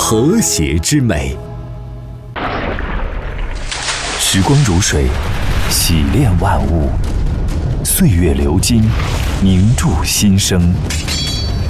和谐之美。时光如水，洗炼万物；岁月流金，凝铸心声。